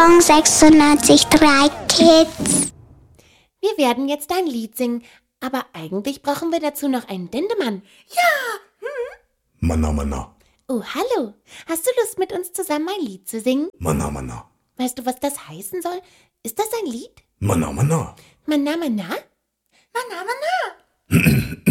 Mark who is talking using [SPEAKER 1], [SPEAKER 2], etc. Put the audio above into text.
[SPEAKER 1] Song 96.3 Kids.
[SPEAKER 2] Wir werden jetzt ein Lied singen, aber eigentlich brauchen wir dazu noch einen Dendemann.
[SPEAKER 3] Ja.
[SPEAKER 4] Mana, mana.
[SPEAKER 2] Oh, hallo. Hast du Lust, mit uns zusammen ein Lied zu singen?
[SPEAKER 4] Mana, mana.
[SPEAKER 2] Weißt du, was das heißen soll? Ist das ein Lied?
[SPEAKER 4] Mana, mana.
[SPEAKER 2] Mana, mana?
[SPEAKER 3] Mana, mana.